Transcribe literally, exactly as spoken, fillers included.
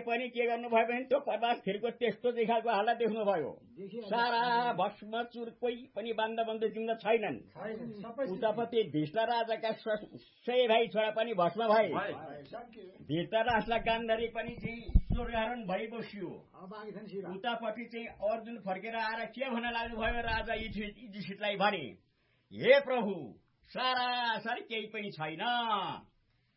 पनि के गर्नुभयो भने त्यो प्रवासखेरिको त्यस्तो देखाएको हालत देख्नुभयो। सारा भस्म चुर कोही पनि बान्दा बन्द जिम्दा छैनन्। उतापट्टि धिस्ला राजाका सय भाइ छोरा पनि भस्म भए। धृतराष्ट्रलाई गान्धारी पनि चाहिँ स्वर्गहरण भइ बस्यो। उतापट्टि चाहिँ अर्जुन फर्केर आएर के भन्न लाग्नुभयो राजा युधिष्ठिरलाई भने, हे प्रभु, सारा सारी केही पनि छैन,